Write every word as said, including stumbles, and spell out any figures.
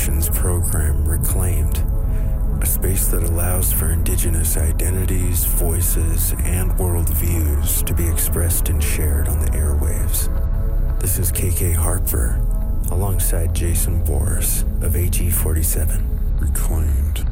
Nations program Reclaimed, a space that allows for indigenous identities, voices, and worldviews to be expressed and shared on the airwaves. This is K K Harper, alongside Jason Boris of A G forty-seven. Reclaimed.